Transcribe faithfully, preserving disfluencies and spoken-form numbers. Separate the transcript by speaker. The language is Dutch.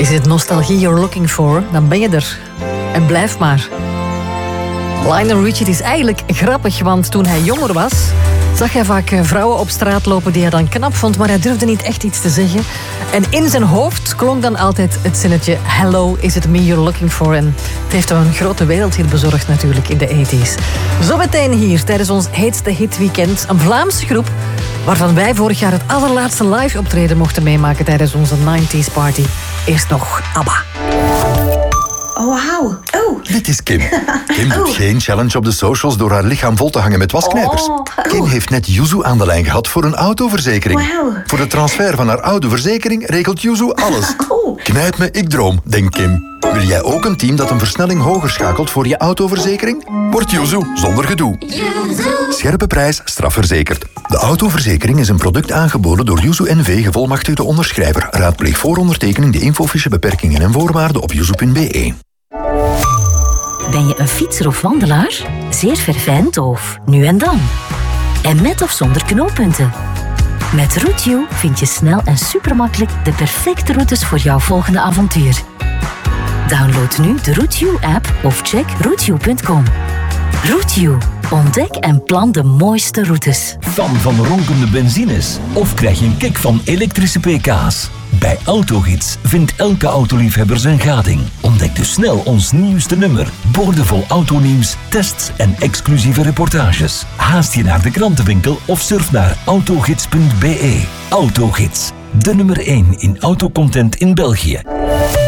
Speaker 1: Is het nostalgie you're looking for? Dan ben je er. En blijf maar. Lionel Richie is eigenlijk grappig, want toen hij jonger was, zag hij vaak vrouwen op straat lopen die hij dan knap vond, maar hij durfde niet echt iets te zeggen. En in zijn hoofd klonk dan altijd het zinnetje Hello, is it me you're looking for? En het heeft hem een grote wereldhit bezorgd natuurlijk in de tachtiger. Zometeen hier, tijdens ons heetste hitweekend, een Vlaamse groep waarvan wij vorig jaar het allerlaatste live optreden mochten meemaken tijdens onze negentig's party. Eerst nog ABBA.
Speaker 2: Oh, wauw. Oh.
Speaker 3: Dit is Kim. Kim doet
Speaker 2: Oh.
Speaker 3: geen challenge op de socials door haar lichaam vol te hangen met wasknijpers.
Speaker 2: Oh. Oh.
Speaker 3: Kim heeft net Yuzu aan de lijn gehad voor een autoverzekering.
Speaker 2: Wauw.
Speaker 3: Voor de transfer van haar oude verzekering regelt Yuzu alles.
Speaker 2: Oh.
Speaker 3: Knijp me, ik droom, denkt Kim. Wil jij ook een team dat een versnelling hoger schakelt voor je autoverzekering? Word Yuzu zonder gedoe. Scherpe prijs, strafverzekerd. De autoverzekering is een product aangeboden door Yuzu N V, gevolmachtigde onderschrijver. Raadpleeg voor ondertekening de infofiche, beperkingen en voorwaarden op yuzu punt b e.
Speaker 4: Ben je een fietser of wandelaar? Zeer verfijnd of nu en dan? En met of zonder knooppunten? Met Route vind je snel en supermakkelijk de perfecte routes voor jouw volgende avontuur. Download nu de Route-app of check route punt com. Route, ontdek en plan de mooiste routes.
Speaker 5: Fan van ronkende benzines? Of krijg je een kick van elektrische pk's? Bij Autogids vindt elke autoliefhebber zijn gading. Ontdek dus snel ons nieuwste nummer. Boordevol autonieuws, tests en exclusieve reportages. Haast je naar de krantenwinkel of surf naar autogids punt b e. Autogids, de nummer één in autocontent in België.